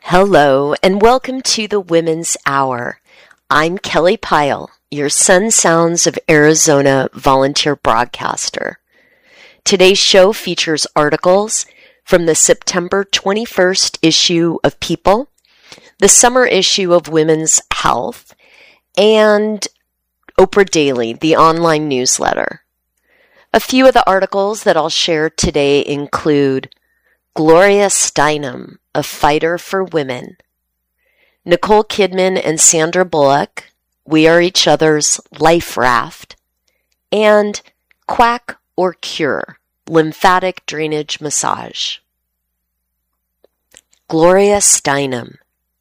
Hello, and welcome to the Women's Hour. I'm Kelly Pyle, your Sun Sounds of Arizona volunteer broadcaster. Today's show features articles from the September 21st issue of People, the summer issue of Women's Health, and Oprah Daily, the online newsletter. A few of the articles that I'll share today include Gloria Steinem, a fighter for women. Nicole Kidman and Sandra Bullock, We Are Each Other's Life Raft. And Quack or Cure, lymphatic drainage massage. Gloria Steinem,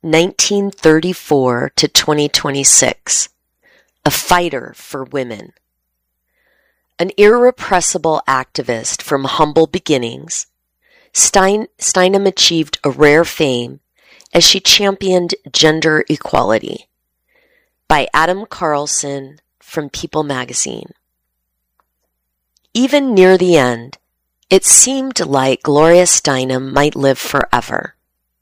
1934 to 2026, a fighter for women. An irrepressible activist from humble beginnings, Steinem achieved a rare fame as she championed gender equality. By Adam Carlson from People magazine. Even near the end, it seemed like Gloria Steinem might live forever.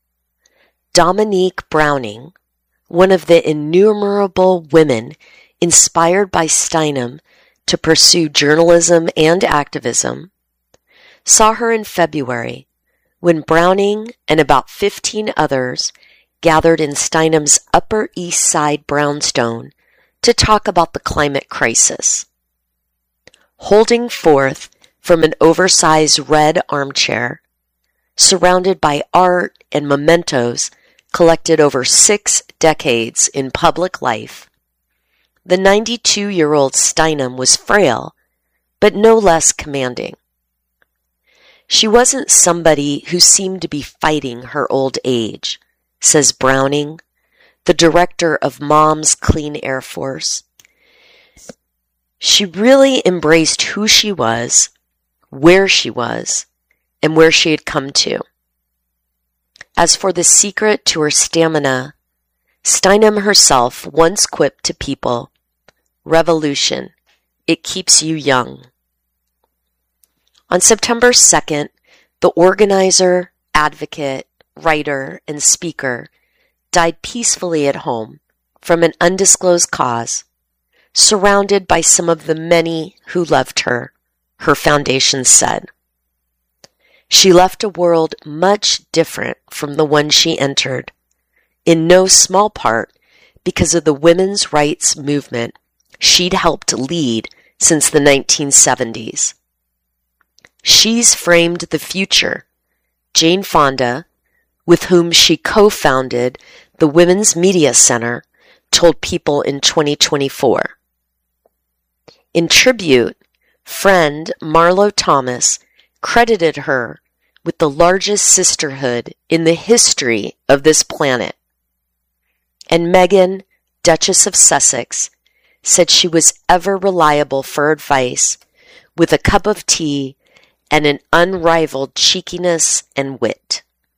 Dominique Browning, one of the innumerable women inspired by Steinem to pursue journalism and activism, saw her in February when Browning and about 15 others gathered in Steinem's Upper East Side brownstone to talk about the climate crisis. Holding forth from an oversized red armchair, surrounded by art and mementos collected over 6 decades in public life, the 92-year-old Steinem was frail, but no less commanding. She wasn't somebody who seemed to be fighting her old age, says Browning, the director of Moms Clean Air Force. She really embraced who she was, and where she had come to. As for the secret to her stamina, Steinem herself once quipped to People, "Revolution, it keeps you young." On September 2nd, the organizer, advocate, writer, and speaker died peacefully at home from an undisclosed cause, surrounded by some of the many who loved her, her foundation said. She left a world much different from the one she entered, in no small part because of the women's rights movement she'd helped lead since the 1970s. She's framed the future. Jane Fonda, with whom she co-founded the Women's Media Center, told People in 2024. In tribute, friend Marlo Thomas credited her with the largest sisterhood in the history of this planet. And Meghan, Duchess of Sussex, said she was ever reliable for advice with a cup of tea and an unrivaled cheekiness and wit.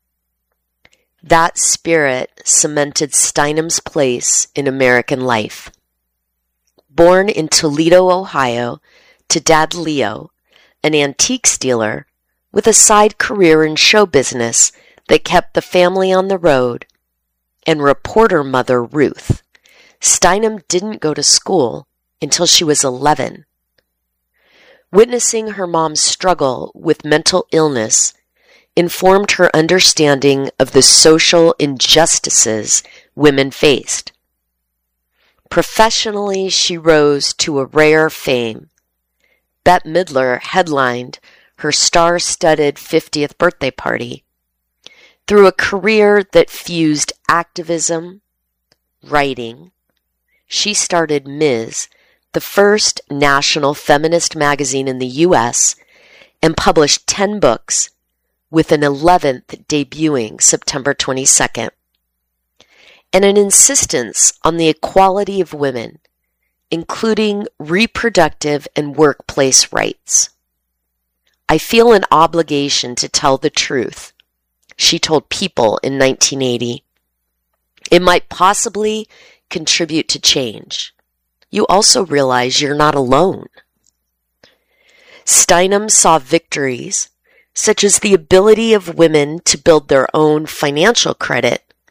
That spirit cemented Steinem's place in American life. Born in Toledo, Ohio, to Dad Leo, an antiques dealer with a side career in show business that kept the family on the road, and reporter mother Ruth, Steinem didn't go to school until she was 11. Witnessing her mom's struggle with mental illness informed her understanding of the social injustices women faced. Professionally, she rose to a rare fame. Bette Midler headlined her star-studded 50th birthday party. Through a career that fused activism, writing, she started Ms., the first national feminist magazine in the U.S., and published 10 books, with an 11th debuting September 22nd. And an insistence on the equality of women, including reproductive and workplace rights. I feel an obligation to tell the truth, she told People in 1980. It might possibly contribute to change. You also realize you're not alone. Steinem saw victories, such as the ability of women to build their own financial credit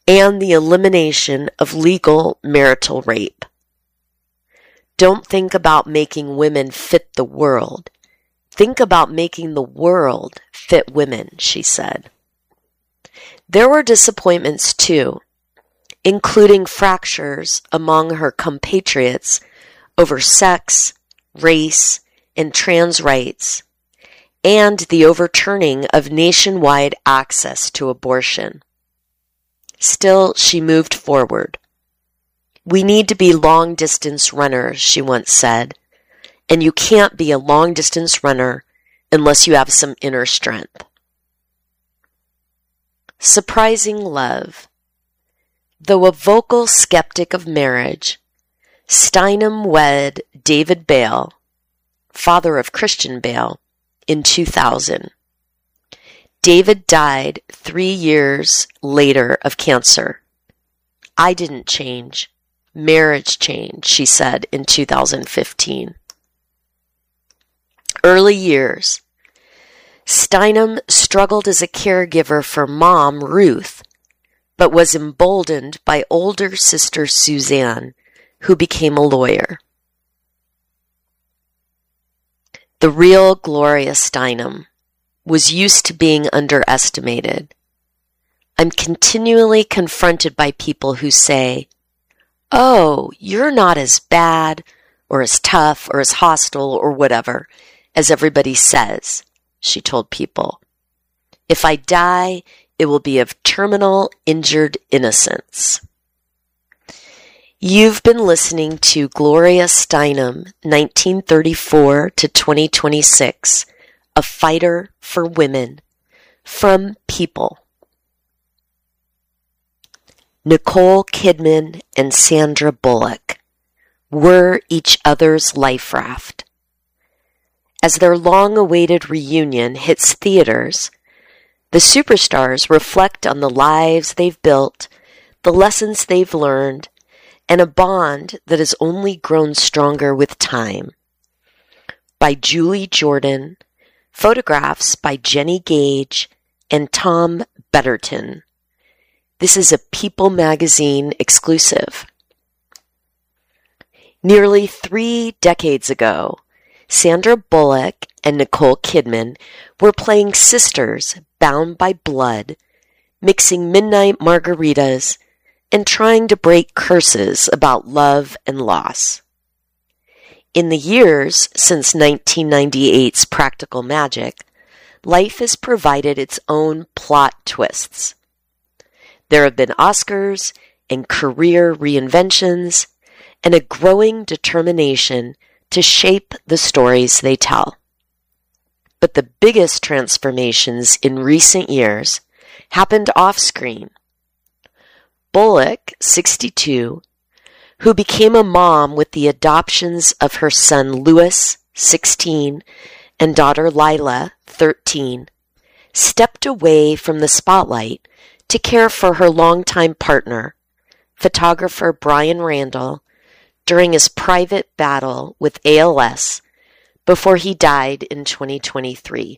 and the elimination of legal marital rape. Don't think about making women fit the world. Think about making the world fit women, she said. There were disappointments too, including fractures among her compatriots over sex, race, and trans rights, and the overturning of nationwide access to abortion. Still, she moved forward. We need to be long-distance runners, she once said, and you can't be a long-distance runner unless you have some inner strength. Surprising love. Though a vocal skeptic of marriage, Steinem wed David Bale, father of Christian Bale, in 2000. David died 3 years later of cancer. I didn't change. Marriage changed, she said in 2015. Early years. Steinem struggled as a caregiver for mom, Ruth, but was emboldened by older sister Suzanne, who became a lawyer. The real Gloria Steinem was used to being underestimated. I'm continually confronted by people who say, "Oh, you're not as bad or as tough or as hostile or whatever as everybody says," she told people. "If I die, it will be of terminal injured innocence." You've been listening to Gloria Steinem, 1934 to 2026, A Fighter for Women, from People. Nicole Kidman and Sandra Bullock were each other's life raft. As their long-awaited reunion hits theaters, the superstars reflect on the lives they've built, the lessons they've learned, and a bond that has only grown stronger with time. By Julie Jordan, photographs by Jenny Gage and Tom Betterton. This is a People magazine exclusive. Nearly 3 decades ago, Sandra Bullock and Nicole Kidman were playing sisters bound by blood, mixing midnight margaritas, and trying to break curses about love and loss. In the years since 1998's Practical Magic, life has provided its own plot twists. There have been Oscars and career reinventions and a growing determination to shape the stories they tell. But the biggest transformations in recent years happened off-screen. Bullock, 62, who became a mom with the adoptions of her son Louis, 16, and daughter Lila, 13, stepped away from the spotlight to care for her longtime partner, photographer Brian Randall, during his private battle with ALS before he died in 2023.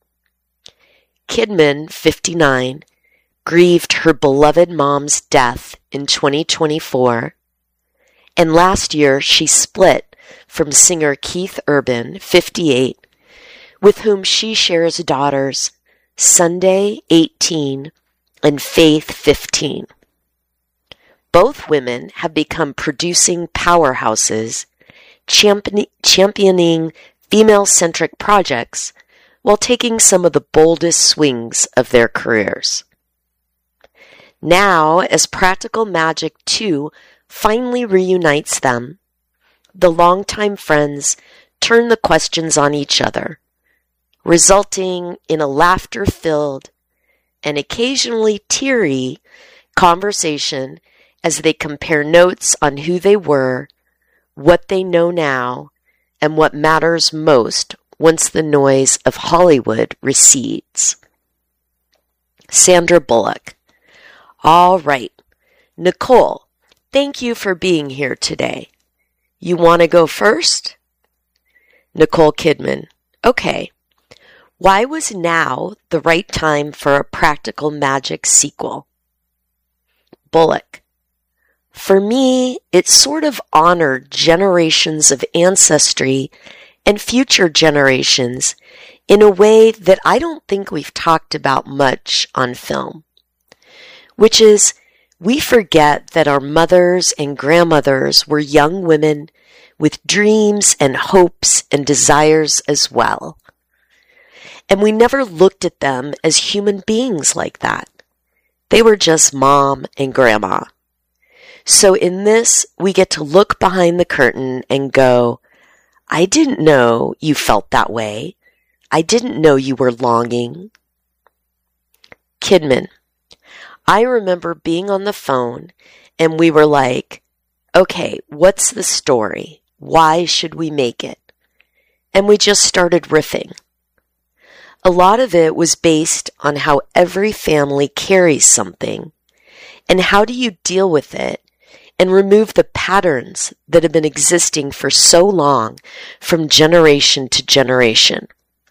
Kidman, 59, grieved her beloved mom's death in 2024, and last year she split from singer Keith Urban, 58, with whom she shares daughters Sunday, 18, and Faith, 15. Both women have become producing powerhouses, championing female-centric projects while taking some of the boldest swings of their careers. Now, as Practical Magic 2 finally reunites them, the longtime friends turn the questions on each other, resulting in a laughter-filled and occasionally teary conversation as they compare notes on who they were, what they know now, and what matters most once the noise of Hollywood recedes. Sandra Bullock. All right. Nicole, thank you for being here today. You want to go first? Nicole Kidman. Okay. Why was now the right time for a Practical Magic sequel? Bullock. For me, it sort of honored generations of ancestry and future generations in a way that I don't think we've talked about much on film, which is we forget that our mothers and grandmothers were young women with dreams and hopes and desires as well. And we never looked at them as human beings like that. They were just mom and grandma. So in this, we get to look behind the curtain and go, I didn't know you felt that way. I didn't know you were longing. Kidman. I remember being on the phone and we were like, okay, what's the story? Why should we make it? And we just started riffing. A lot of it was based on how every family carries something and how do you deal with it and remove the patterns that have been existing for so long from generation to generation.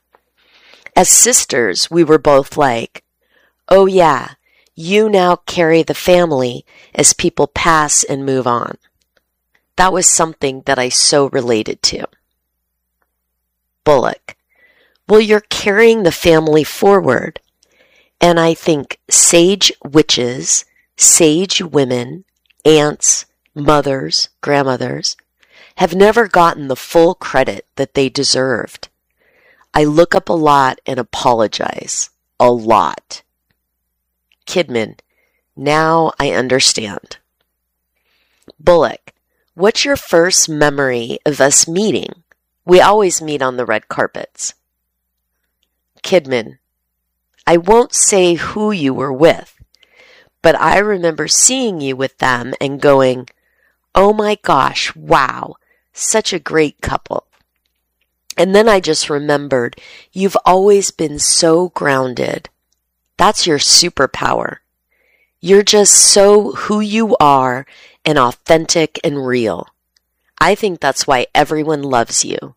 As sisters, we were both like, oh yeah, you now carry the family as people pass and move on. That was something that I so related to. Bullock. Well, you're carrying the family forward. And I think sage witches, sage women, aunts, mothers, grandmothers, have never gotten the full credit that they deserved. I look up a lot and apologize. A lot. Kidman. Now I understand. Bullock. What's your first memory of us meeting? We always meet on the red carpets. Kidman. I won't say who you were with, but I remember seeing you with them and going, oh my gosh, wow, such a great couple. And then I just remembered, you've always been so grounded. That's your superpower. You're just so who you are and authentic and real. I think that's why everyone loves you.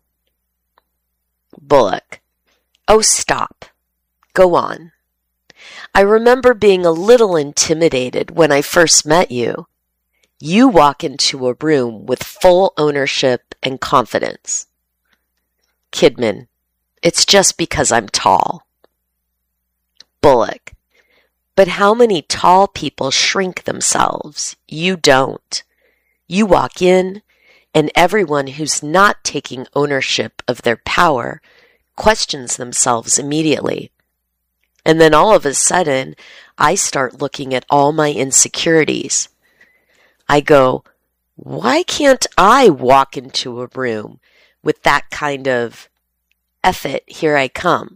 Bullock. Oh, stop. Go on. I remember being a little intimidated when I first met you. You walk into a room with full ownership and confidence. Kidman. It's just because I'm tall. Bullock. But how many tall people shrink themselves? You don't. You walk in, and everyone who's not taking ownership of their power questions themselves immediately. And then all of a sudden, I start looking at all my insecurities. I go, why can't I walk into a room with that kind of F it, here I come?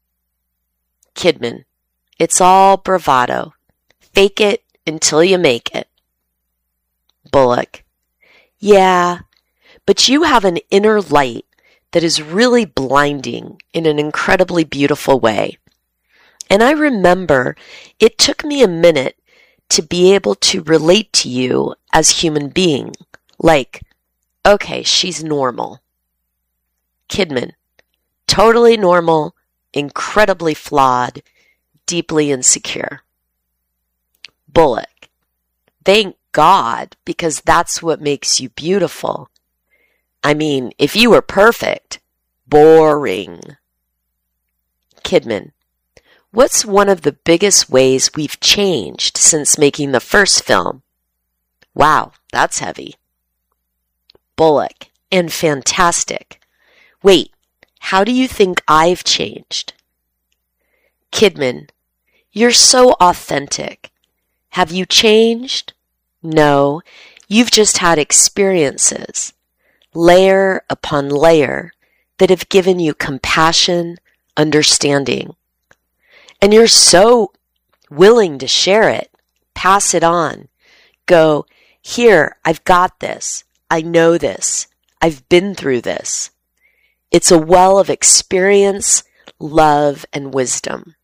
Kidman. It's all bravado. Fake it until you make it. Bullock. Yeah, but you have an inner light that is really blinding in an incredibly beautiful way. And I remember it took me a minute to be able to relate to you as human being. Like, okay, she's normal. Kidman. Totally normal, incredibly flawed, deeply insecure. Bullock. Thank God, because that's what makes you beautiful. I mean, if you were perfect, boring. Kidman. What's one of the biggest ways we've changed since making the first film? Wow, that's heavy. Bullock. And fantastic. Wait, how do you think I've changed? Kidman. You're so authentic. Have you changed? No, you've just had experiences, layer upon layer, that have given you compassion, understanding. And you're so willing to share it, pass it on, go, here, I've got this, I know this, I've been through this. It's a well of experience, love, and wisdom.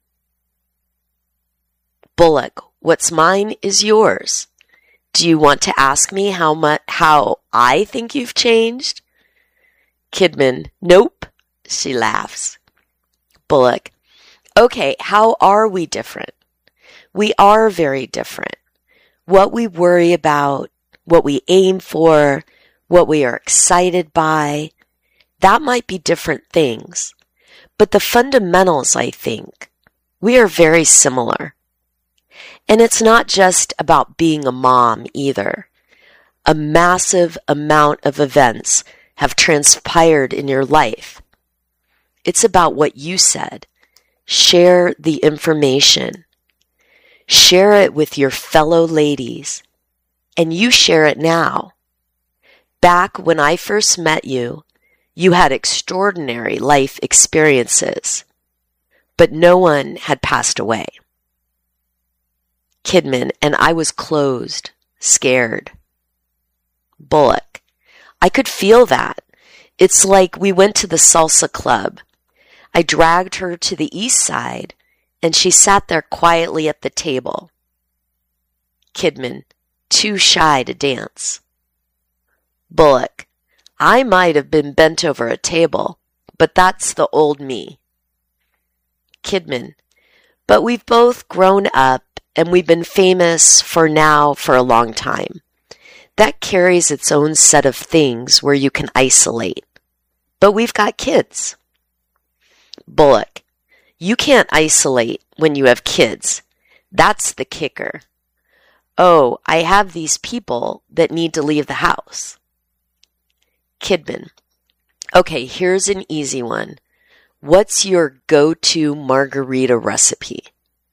Bullock. What's mine is yours. Do you want to ask me how I think you've changed? Kidman. Nope. She laughs. Bullock. Okay, how are we different? We are very different. what we worry about, what we aim for, what we are excited by, that might be different things. But the fundamentals, I think, we are very similar. And it's not just about being a mom either. A massive amount of events have transpired in your life. It's about what you said. Share the information. Share it with your fellow ladies. And you share it now. Back when I first met you, you had extraordinary life experiences, but no one had passed away. Kidman, and I was closed, scared. Bullock, I could feel that. It's like we went to the salsa club. I dragged her to the east side, and she sat there quietly at the table. Kidman, too shy to dance. Bullock, I might have been bent over a table, but that's the old me. Kidman, but we've both grown up and we've been famous for a long time. That carries its own set of things where you can isolate. But we've got kids. Bullock, you can't isolate when you have kids. That's the kicker. Oh, I have these people that need to leave the house. Kidman, okay, here's an easy one. What's your go-to margarita recipe?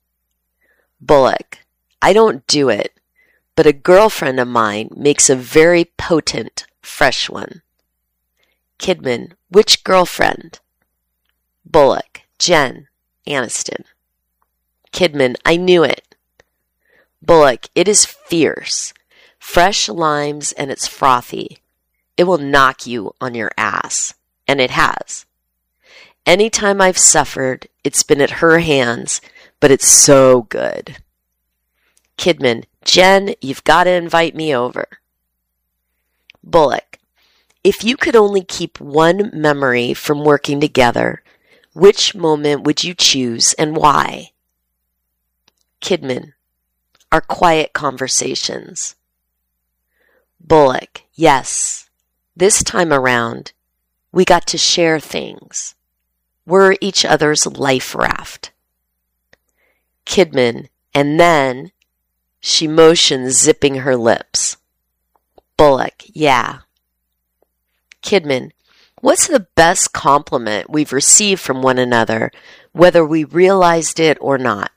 Bullock, I don't do it, but a girlfriend of mine makes a very potent, fresh one. Kidman, which girlfriend? Bullock, Jen Aniston. Kidman, I knew it. Bullock, it is fierce. Fresh limes and it's frothy. It will knock you on your ass. And it has. Anytime I've suffered, it's been at her hands, but it's so good. Kidman, Jen, you've got to invite me over. Bullock, if you could only keep one memory from working together, which moment would you choose and why? Kidman, our quiet conversations. Bullock, yes. This time around, we got to share things. We're each other's life raft. Kidman, and then she motions, zipping her lips. Bullock, yeah. Kidman, what's the best compliment we've received from one another, whether we realized it or not?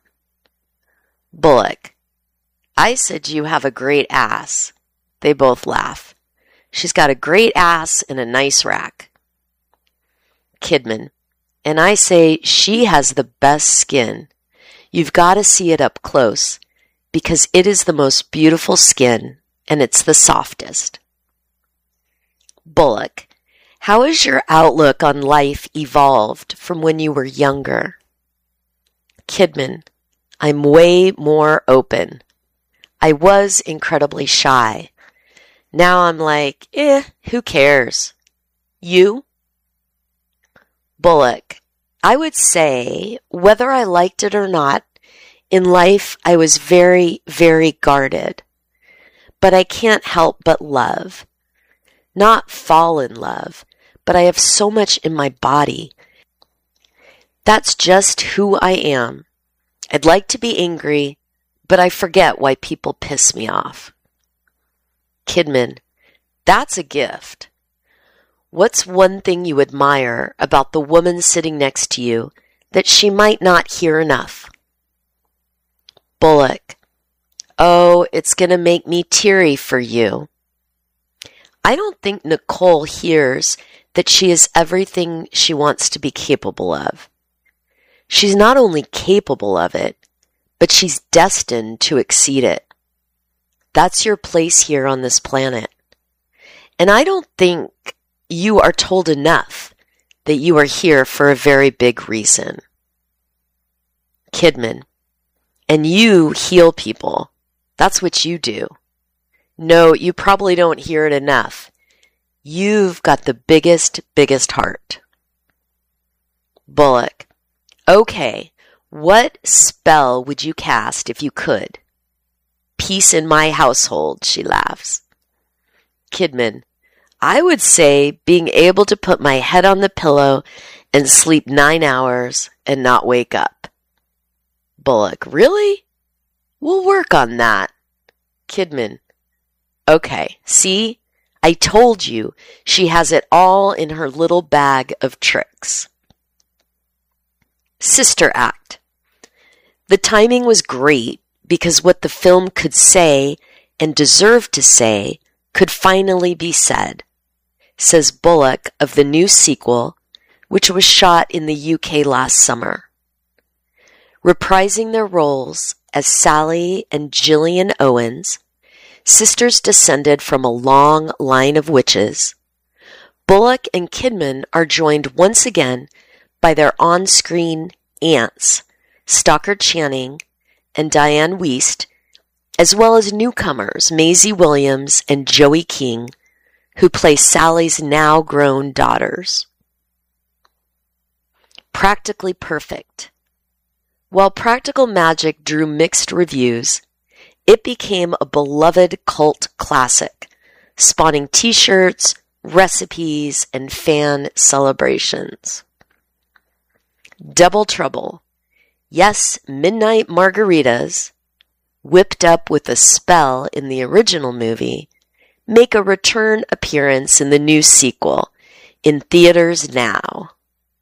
Bullock, I said you have a great ass. They both laugh. She's got a great ass and a nice rack. Kidman, and I say she has the best skin. You've got to see it up close because it is the most beautiful skin and it's the softest. Bullock, how has your outlook on life evolved from when you were younger? Kidman, I'm way more open. I was incredibly shy. Now I'm like, who cares? You? Bullock, I would say, whether I liked it or not, in life I was very, very guarded. But I can't help but love. Not fall in love, but I have so much in my body. That's just who I am. I'd like to be angry, but I forget why people piss me off. Kidman, that's a gift. What's one thing you admire about the woman sitting next to you that she might not hear enough? Bullock, oh, it's going to make me teary for you. I don't think Nicole hears that she is everything she wants to be capable of. She's not only capable of it, but she's destined to exceed it. That's your place here on this planet. And I don't think you are told enough that you are here for a very big reason. Kidman, and you heal people. That's what you do. No, you probably don't hear it enough. You've got the biggest heart. Bullock, okay, what spell would you cast if you could? peace in my household, she laughs. Kidman, I would say being able to put my head on the pillow and sleep 9 hours and not wake up. Bullock, really? We'll work on that. Kidman, okay, see? I told you she has it all in her little bag of tricks. Sister Act. The timing was great because what the film could say and deserved to say could finally be said, says Bullock of the new sequel, which was shot in the UK last summer. Reprising their roles as Sally and Gillian Owens, sisters descended from a long line of witches, Bullock and Kidman are joined once again by their on-screen aunts, Stockard Channing and Diane Wiest, as well as newcomers Maisie Williams and Joey King, who play Sally's now-grown daughters. Practically Perfect. While Practical Magic drew mixed reviews, it became a beloved cult classic, spawning t-shirts, recipes, and fan celebrations. Double Trouble. Yes, midnight margaritas, whipped up with a spell in the original movie, make a return appearance in the new sequel, in theaters now.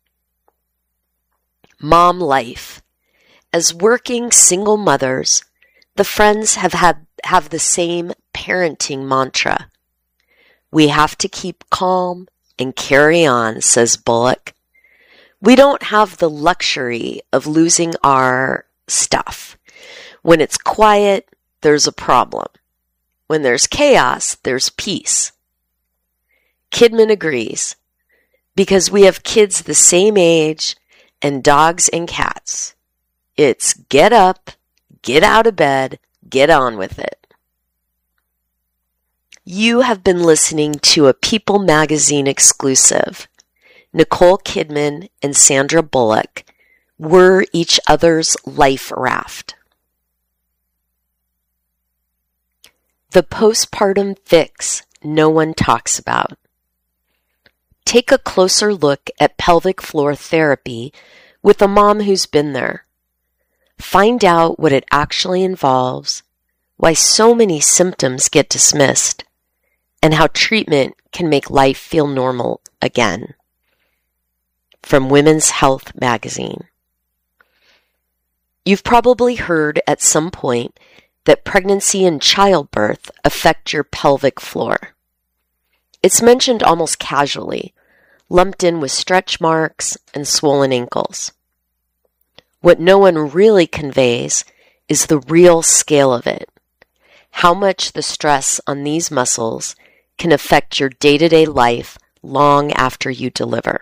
Mom Life. As working single mothers, the friends have the same parenting mantra. We have to keep calm and carry on, says Bullock. We don't have the luxury of losing our stuff. When it's quiet, there's a problem. When there's chaos, there's peace. Kidman agrees, because we have kids the same age and dogs and cats. It's get up, get out of bed, get on with it. You have been listening to a People Magazine exclusive. Nicole Kidman and Sandra Bullock were each other's life raft. The postpartum fix no one talks about. Take a closer look at pelvic floor therapy with a mom who's been there. Find out what it actually involves, why so many symptoms get dismissed, and how treatment can make life feel normal again. From Women's Health magazine. You've probably heard at some point that pregnancy and childbirth affect your pelvic floor. It's mentioned almost casually, lumped in with stretch marks and swollen ankles. What no one really conveys is the real scale of it, how much the stress on these muscles can affect your day-to-day life long after you deliver.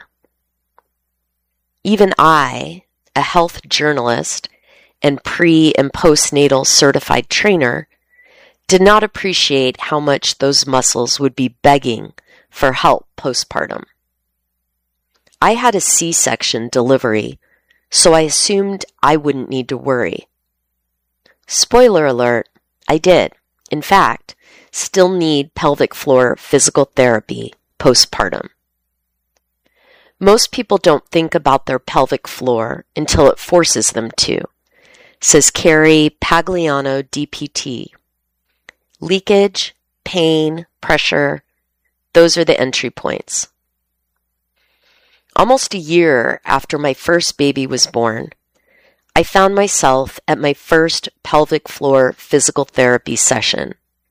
Even I, a health journalist and pre- and postnatal certified trainer, did not appreciate how much those muscles would be begging for help postpartum. I had a C-section delivery, so I assumed I wouldn't need to worry. Spoiler alert, I did, in fact, still need pelvic floor physical therapy postpartum. Most people don't think about their pelvic floor until it forces them to, says Carrie Pagliano, DPT. Leakage, pain, pressure, those are the entry points. Almost a year after my first baby was born, I found myself at my first pelvic floor physical therapy session.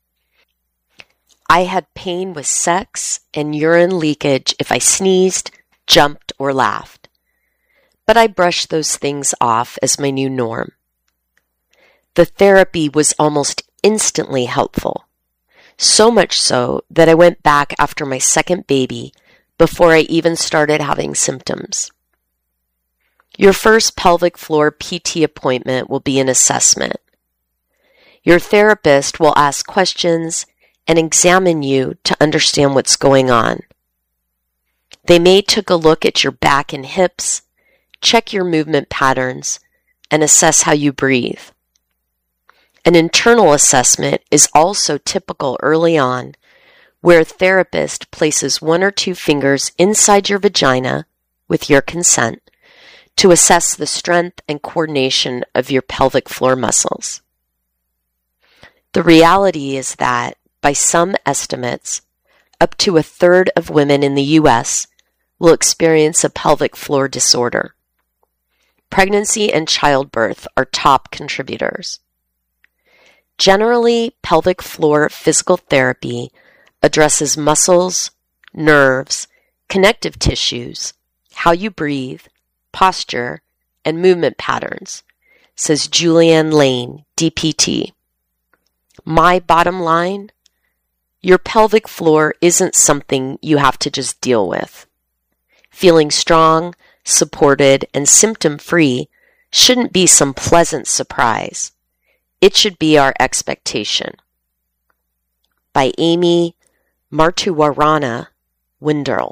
I had pain with sex and urine leakage if I sneezed, jumped, or laughed, but I brushed those things off as my new norm. The therapy was almost instantly helpful, so much so that I went back after my second baby before I even started having symptoms. Your first pelvic floor PT appointment will be an assessment. Your therapist will ask questions and examine you to understand what's going on. They may take a look at your back and hips, check your movement patterns, and assess how you breathe. An internal assessment is also typical early on, where a therapist places 1 or 2 fingers inside your vagina, with your consent, to assess the strength and coordination of your pelvic floor muscles. The reality is that, by some estimates, up to 1/3 of women in the U.S. will experience a pelvic floor disorder. Pregnancy and childbirth are top contributors. Generally, pelvic floor physical therapy addresses muscles, nerves, connective tissues, how you breathe, posture, and movement patterns, says Julianne Lane, DPT. My bottom line, your pelvic floor isn't something you have to just deal with. Feeling strong, supported, and symptom-free shouldn't be some pleasant surprise. It should be our expectation. By Amy Martuwarana Winderl.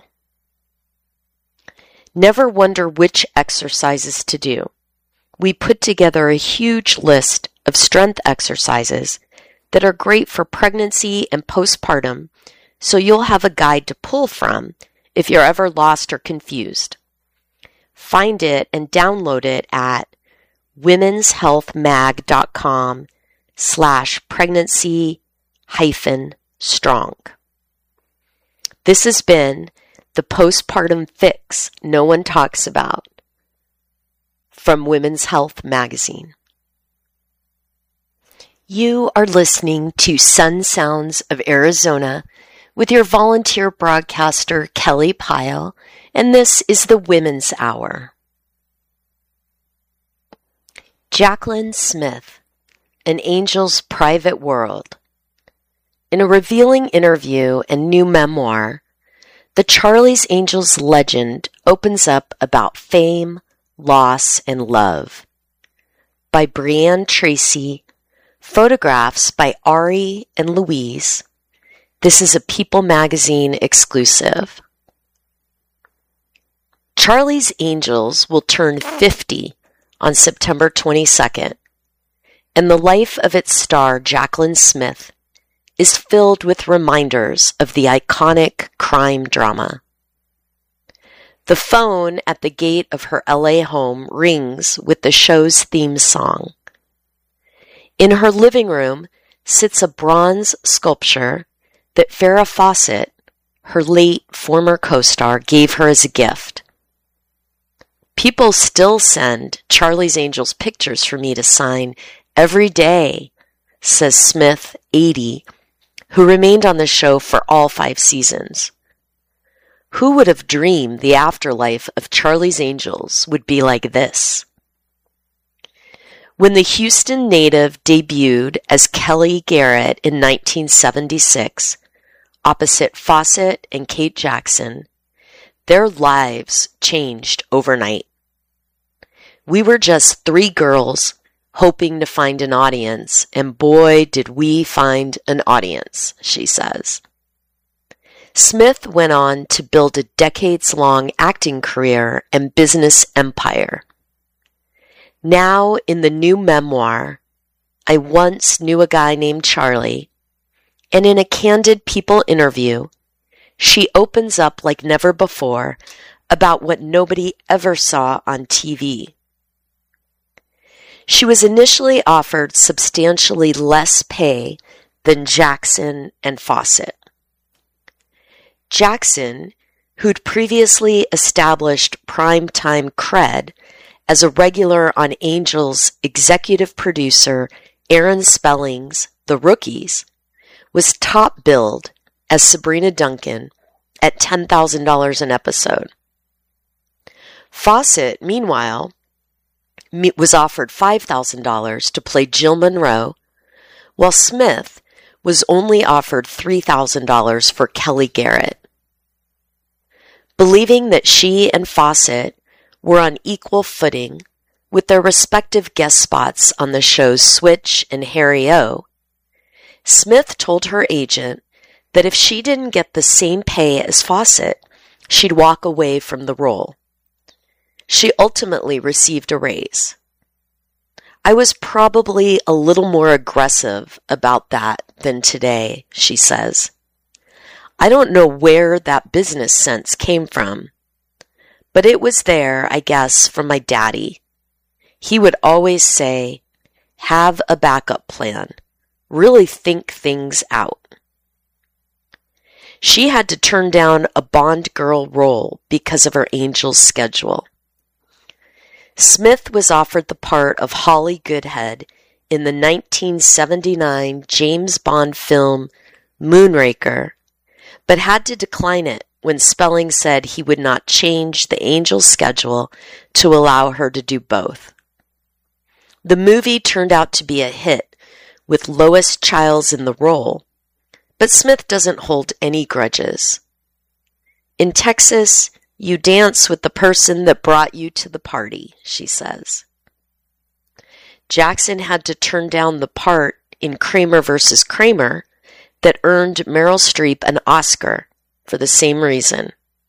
Never wonder which exercises to do. We put together a huge list of strength exercises that are great for pregnancy and postpartum, so you'll have a guide to pull from if you're ever lost or confused. Find it and download it at womenshealthmag.com/pregnancy-strong. This has been the postpartum fix no one talks about from Women's Health Magazine. You are listening to Sun Sounds of Arizona with your volunteer broadcaster, Kelly Pyle, and this is the Women's Hour. Jacqueline Smith, An Angel's Private World. In a revealing interview and new memoir, the Charlie's Angels legend opens up about fame, loss, and love. By Brianne Tracy, photographs by Ari and Louise. This is a People magazine exclusive. Charlie's Angels will turn 50 on September 22nd, and the life of its star, Jacqueline Smith, is filled with reminders of the iconic crime drama. The phone at the gate of her LA home rings with the show's theme song. In her living room sits a bronze sculpture that Farrah Fawcett, her late former co-star, gave her as a gift. People still send Charlie's Angels pictures for me to sign every day, says Smith, 80, who remained on the show for all 5 seasons. Who would have dreamed the afterlife of Charlie's Angels would be like this? When the Houston native debuted as Kelly Garrett in 1976, opposite Fawcett and Kate Jackson, their lives changed overnight. We were just 3 girls hoping to find an audience, and boy, did we find an audience, she says. Smith went on to build a decades-long acting career and business empire. Now, in the new memoir, I Once Knew a Guy Named Charlie, and in a candid People interview, she opens up like never before about what nobody ever saw on TV. She was initially offered substantially less pay than Jackson and Fawcett. Jackson, who'd previously established primetime cred as a regular on Angel's executive producer Aaron Spelling's The Rookies, was top billed as Sabrina Duncan at $10,000 an episode. Fawcett, meanwhile, was offered $5,000 to play Jill Monroe, while Smith was only offered $3,000 for Kelly Garrett. Believing that she and Fawcett were on equal footing with their respective guest spots on the shows Switch and Harry O, Smith told her agent that if she didn't get the same pay as Fawcett, she'd walk away from the role. She ultimately received a raise. I was probably a little more aggressive about that than today, she says. I don't know where that business sense came from, but it was there, I guess, from my daddy. He would always say, have a backup plan. Really think things out. She had to turn down a Bond girl role because of her Angels schedule. Smith was offered the part of Holly Goodhead in the 1979 James Bond film Moonraker, but had to decline it when Spelling said he would not change the Angels schedule to allow her to do both. The movie turned out to be a hit, with Lois Chiles in the role, but Smith doesn't hold any grudges. In Texas, you dance with the person that brought you to the party, she says. Jackson had to turn down the part in Kramer vs. Kramer that earned Meryl Streep an Oscar for the same reason.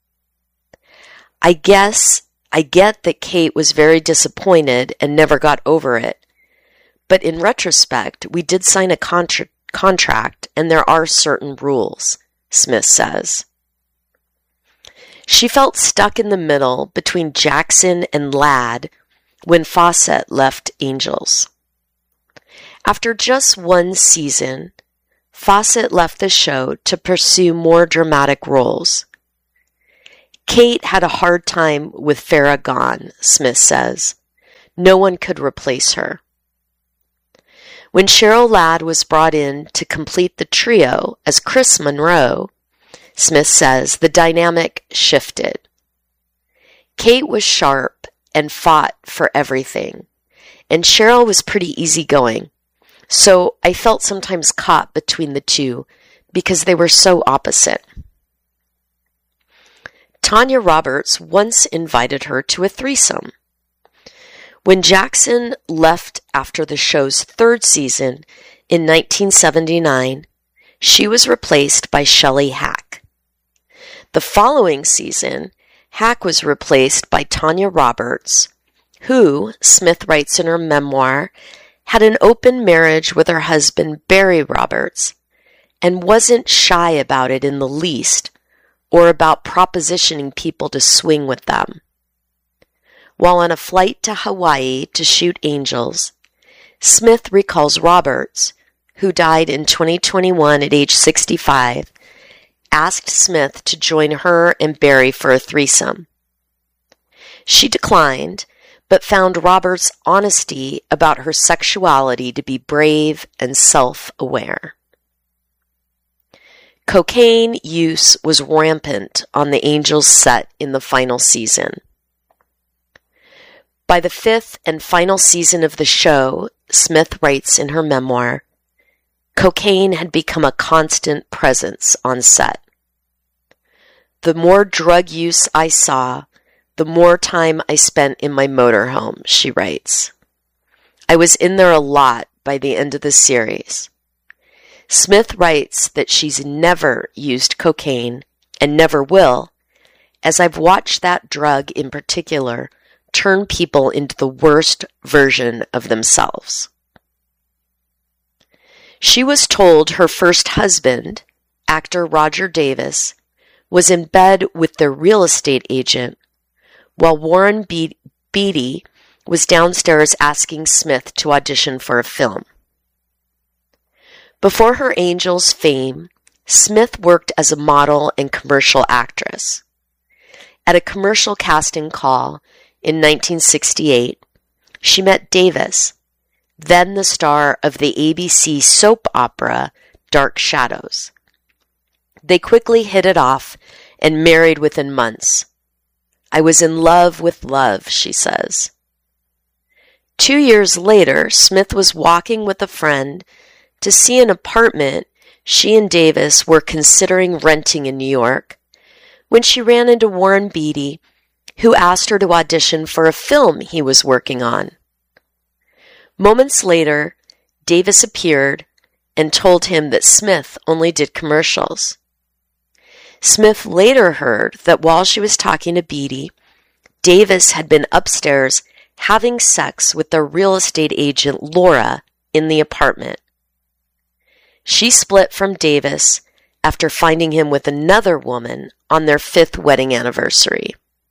I get that Kate was very disappointed and never got over it, but in retrospect, we did sign a contract and there are certain rules, Smith says. She felt stuck in the middle between Jackson and Ladd when Fawcett left Angels. After just one season, Fawcett left the show to pursue more dramatic roles. Kate had a hard time with Farrah gone, Smith says. No one could replace her. When Cheryl Ladd was brought in to complete the trio as Chris Monroe, Smith says the dynamic shifted. Kate was sharp and fought for everything, and Cheryl was pretty easygoing, so I felt sometimes caught between the two because they were so opposite. Tanya Roberts once invited her to a threesome. When Jackson left after the show's third season in 1979, she was replaced by Shelley Hack. The following season, Hack was replaced by Tanya Roberts, who, Smith writes in her memoir, had an open marriage with her husband Barry Roberts and wasn't shy about it in the least or about propositioning people to swing with them. While on a flight to Hawaii to shoot Angels, Smith recalls Roberts, who died in 2021 at age 65, asked Smith to join her and Barry for a threesome. She declined, but found Roberts' honesty about her sexuality to be brave and self-aware. Cocaine use was rampant on the Angels set in the final season. By the fifth and final season of the show, Smith writes in her memoir, cocaine had become a constant presence on set. The more drug use I saw, the more time I spent in my motorhome, she writes. I was in there a lot by the end of the series. Smith writes that she's never used cocaine and never will, as I've watched that drug in particular turn people into the worst version of themselves. She was told her first husband, actor Roger Davis, was in bed with their real estate agent, while Warren Beatty was downstairs asking Smith to audition for a film. Before her Angels fame, Smith worked as a model and commercial actress. At a commercial casting call in 1968, she met Davis, then the star of the ABC soap opera Dark Shadows. They quickly hit it off and married within months. I was in love with love, she says. 2 years later, Smith was walking with a friend to see an apartment she and Davis were considering renting in New York when she ran into Warren Beatty, who asked her to audition for a film he was working on. Moments later, Davis appeared and told him that Smith only did commercials. Smith later heard that while she was talking to Beatty, Davis had been upstairs having sex with their real estate agent Laura in the apartment. She split from Davis after finding him with another woman on their 5th wedding anniversary.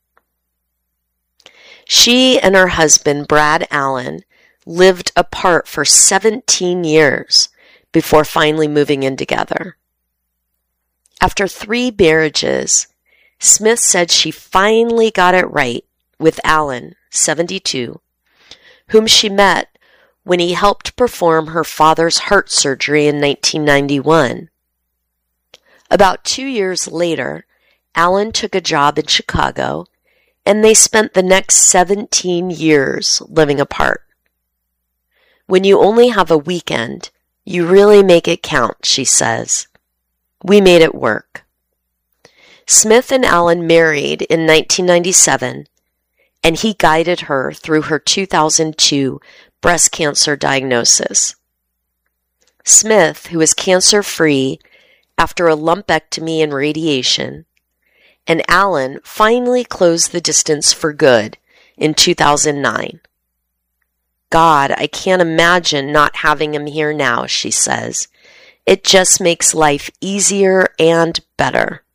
She and her husband, Brad Allen, lived apart for 17 years before finally moving in together. After 3 marriages, Smith said she finally got it right with Allen, 72, whom she met when he helped perform her father's heart surgery in 1991. About 2 years later, Allen took a job in Chicago, and they spent the next 17 years living apart. When you only have a weekend, you really make it count, she says. We made it work. Smith and Allen married in 1997, and he guided her through her 2002 breast cancer diagnosis. Smith, who is cancer-free after a lumpectomy and radiation, and Allen finally closed the distance for good in 2009. God, I can't imagine not having him here now, she says. It just makes life easier and better.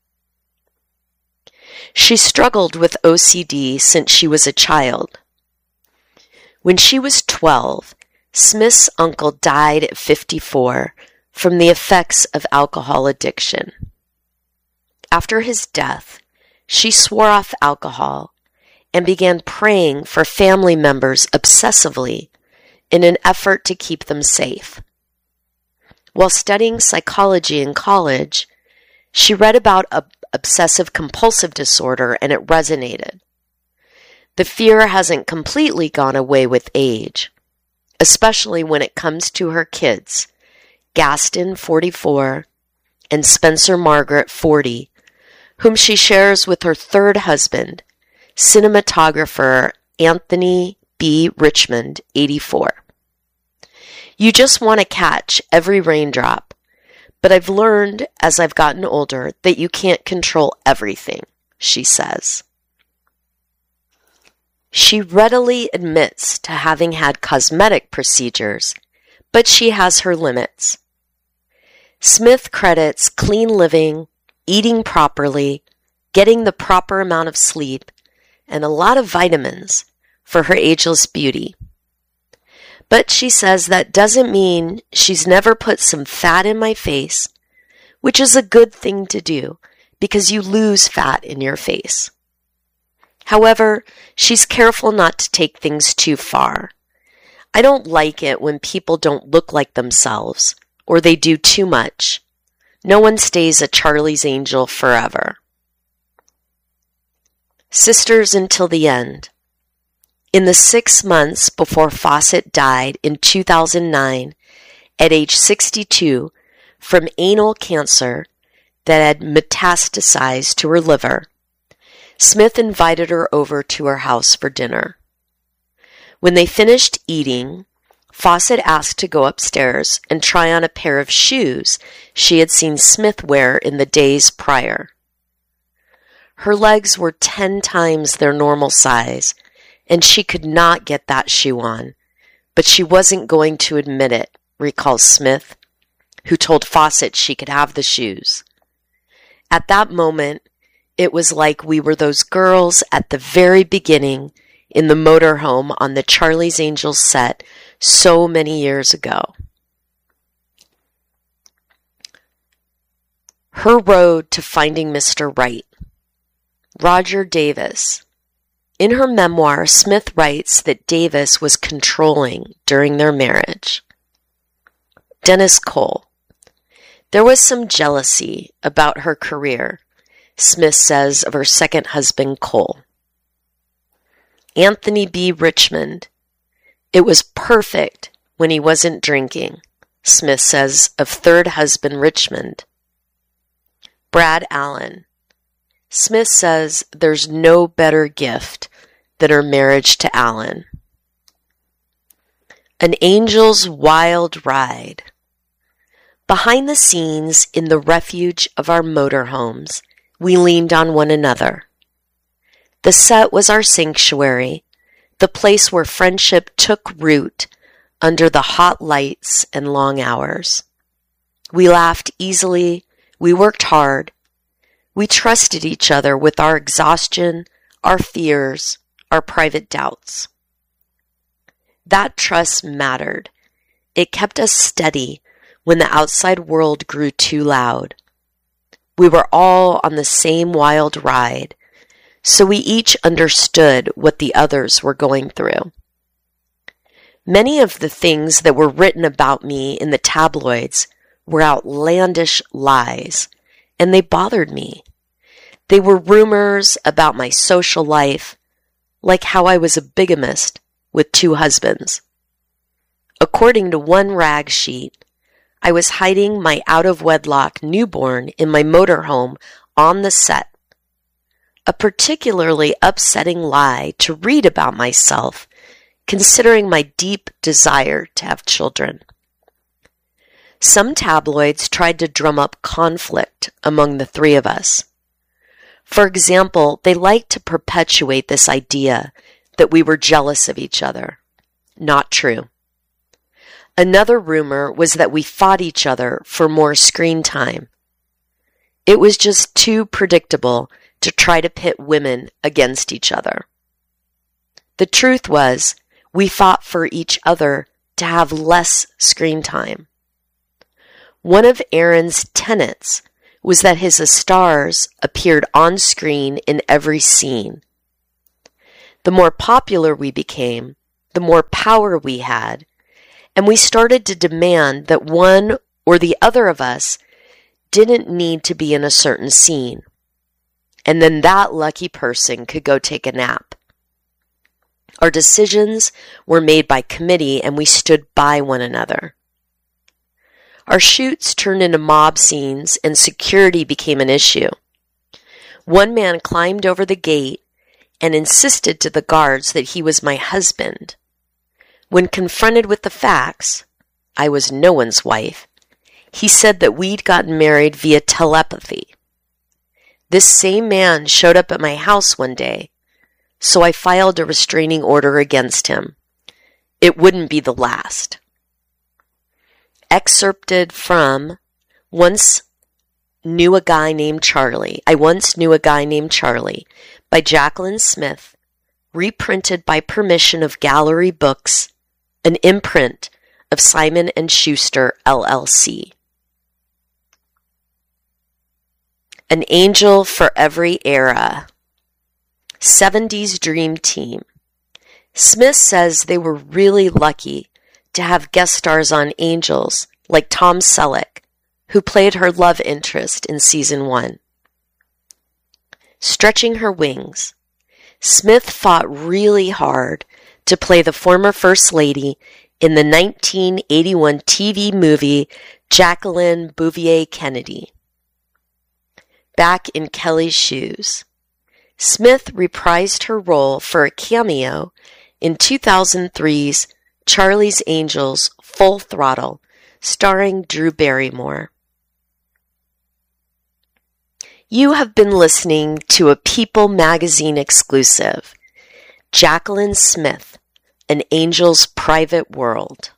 She struggled with OCD since she was a child. When she was 12, Smith's uncle died at 54 from the effects of alcohol addiction. After his death, she swore off alcohol and began praying for family members obsessively in an effort to keep them safe. While studying psychology in college, she read about obsessive-compulsive disorder and it resonated. The fear hasn't completely gone away with age, especially when it comes to her kids, Gaston, 44, and Spencer Margaret, 40, whom she shares with her 3rd husband, cinematographer Anthony B. Richmond, 84. You just want to catch every raindrop, but I've learned as I've gotten older that you can't control everything, she says. She readily admits to having had cosmetic procedures, but she has her limits. Smith credits clean living, eating properly, getting the proper amount of sleep, and a lot of vitamins for her ageless beauty. But she says that doesn't mean she's never put some fat in my face, which is a good thing to do because you lose fat in your face. However, she's careful not to take things too far. I don't like it when people don't look like themselves or they do too much. No one stays a Charlie's Angel forever. Sisters until the end. In the 6 months before Fawcett died in 2009, at age 62, from anal cancer that had metastasized to her liver, Smith invited her over to her house for dinner. When they finished eating, Fawcett asked to go upstairs and try on a pair of shoes she had seen Smith wear in the days prior. Her legs were 10 times their normal size, and she could not get that shoe on, but she wasn't going to admit it, recalls Smith, who told Fawcett she could have the shoes. At that moment, it was like we were those girls at the very beginning in the motorhome on the Charlie's Angels set so many years ago. Her road to finding Mr. Right. Roger Davis. In her memoir, Smith writes that Davis was controlling during their marriage. Dennis Cole. There was some jealousy about her career, Smith says of her second husband, Cole. Anthony B. Richmond. It was perfect when he wasn't drinking, Smith says of third husband, Richmond. Brad Allen. Smith says there's no better gift than her marriage to Allen. An Angel's Wild Ride. Behind the scenes in the refuge of our motorhomes, we leaned on one another. The set was our sanctuary, the place where friendship took root under the hot lights and long hours. We laughed easily, we worked hard, we trusted each other with our exhaustion, our fears, our private doubts. That trust mattered. It kept us steady when the outside world grew too loud. We were all on the same wild ride, so we each understood what the others were going through. Many of the things that were written about me in the tabloids were outlandish lies, and they bothered me. They were rumors about my social life, like how I was a bigamist with 2 husbands. According to one rag sheet, I was hiding my out-of-wedlock newborn in my motorhome on the set. A particularly upsetting lie to read about myself, considering my deep desire to have children. Some tabloids tried to drum up conflict among the 3 of us. For example, they liked to perpetuate this idea that we were jealous of each other. Not true. Another rumor was that we fought each other for more screen time. It was just too predictable to try to pit women against each other. The truth was, we fought for each other to have less screen time. One of Aaron's tenets was that his stars appeared on screen in every scene. The more popular we became, the more power we had, and we started to demand that one or the other of us didn't need to be in a certain scene. And then that lucky person could go take a nap. Our decisions were made by committee and we stood by one another. Our shoots turned into mob scenes and security became an issue. One man climbed over the gate and insisted to the guards that he was my husband. When confronted with the facts, I was no one's wife. He said that we'd gotten married via telepathy. This same man showed up at my house one day, so I filed a restraining order against him. It wouldn't be the last. Excerpted from I Once Knew a Guy Named Charlie by Jacqueline Smith, reprinted by permission of Gallery Books, an imprint of Simon & Schuster, LLC. An Angel for Every Era. 70s Dream Team. Smith says they were really lucky to have guest stars on Angels like Tom Selleck, who played her love interest in season 1. Stretching her wings. Smith fought really hard to play the former First Lady in the 1981 TV movie Jacqueline Bouvier Kennedy. Back in Kelly's shoes. Smith reprised her role for a cameo in 2003's Charlie's Angels Full Throttle, starring Drew Barrymore. You have been listening to a People magazine exclusive, Jacqueline Smith, An Angel's Private World.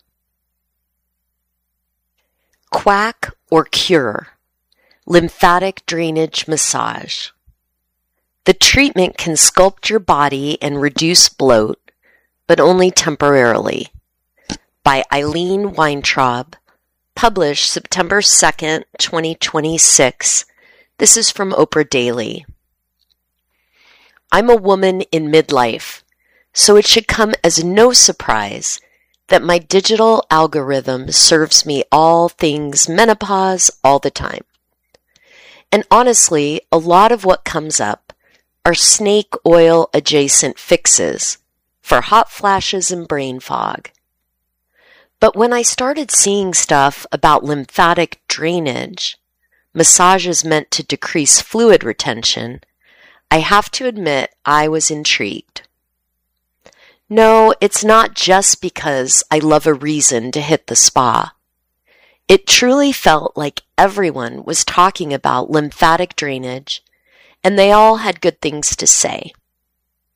Quack or cure, lymphatic drainage massage. The treatment can sculpt your body and reduce bloat, but only temporarily. By Eileen Weintraub, published September 2nd, 2026. This is from Oprah Daily. I'm a woman in midlife, so it should come as no surprise that my digital algorithm serves me all things menopause all the time. And honestly, a lot of what comes up are snake oil adjacent fixes for hot flashes and brain fog. But when I started seeing stuff about lymphatic drainage, massages meant to decrease fluid retention, I have to admit I was intrigued. No, it's not just because I love a reason to hit the spa. It truly felt like everyone was talking about lymphatic drainage, and they all had good things to say.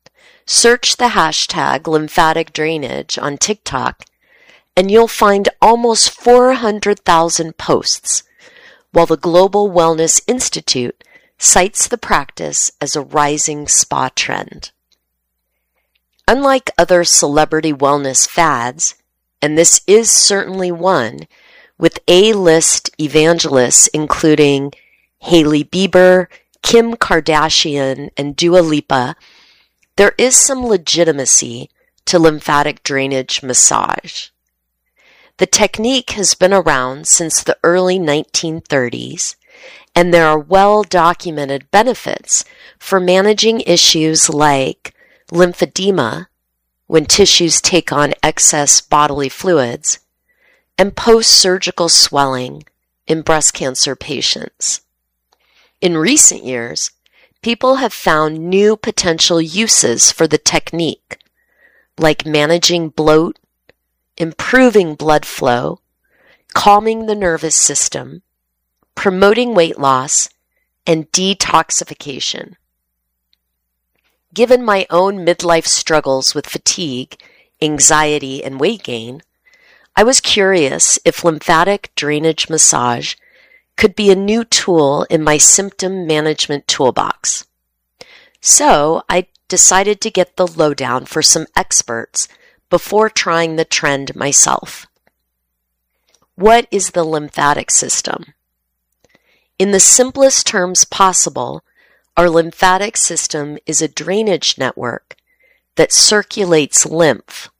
Search the hashtag lymphatic drainage on TikTok, and you'll find almost 400,000 posts, while the Global Wellness Institute cites the practice as a rising spa trend. Unlike other celebrity wellness fads, and this is certainly one, with A-list evangelists including Hailey Bieber, Kim Kardashian, and Dua Lipa, there is some legitimacy to lymphatic drainage massage. The technique has been around since the early 1930s, and there are well-documented benefits for managing issues like lymphedema, when tissues take on excess bodily fluids, and post-surgical swelling in breast cancer patients. In recent years, people have found new potential uses for the technique, like managing bloat, improving blood flow, calming the nervous system, promoting weight loss, and detoxification. Given my own midlife struggles with fatigue, anxiety, and weight gain, I was curious if lymphatic drainage massage could be a new tool in my symptom management toolbox. So I decided to get the lowdown for some experts before trying the trend myself. What is the lymphatic system? In the simplest terms possible, our lymphatic system is a drainage network that circulates lymph,